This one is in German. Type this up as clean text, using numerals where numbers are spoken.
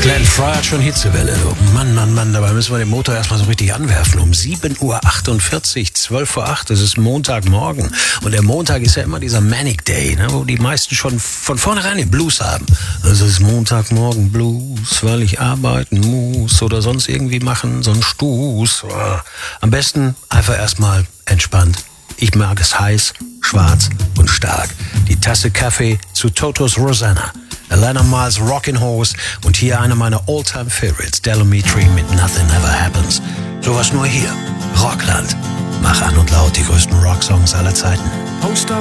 Glenn Frey hat schon Hitzewelle. Mann, dabei müssen wir den Motor erstmal so richtig anwerfen. Um 7.48 Uhr, 8:12 das ist Montagmorgen. Und der Montag ist ja immer dieser Manic Day, ne, wo die meisten schon von vornherein den Blues haben. Es ist Montagmorgen Blues, weil ich arbeiten muss oder sonst irgendwie machen, so ein Stuß. Am besten einfach erstmal entspannt. Ich mag es heiß, schwarz und stark. Die Tasse Kaffee zu Totos Rosanna. Alana Miles Rockin' Horse und hier einer meiner All-Time Favorites, Delamitri mit Nothing Ever Happens. Sowas nur hier. Rockland. Mach an und laut die größten Rocksongs aller Zeiten. Post up